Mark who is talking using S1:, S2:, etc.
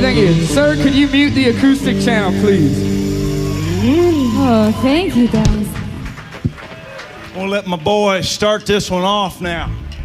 S1: thank you. Sir, could you mute the acoustic channel, please?
S2: Oh, thank you, guys.
S3: I'm gonna let my boy start this one off now.